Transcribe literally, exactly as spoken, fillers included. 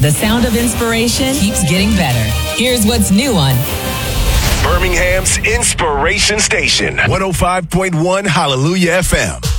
The sound of inspiration keeps getting better. Here's what's new on Birmingham's Inspiration Station, one oh five point one Hallelujah F M.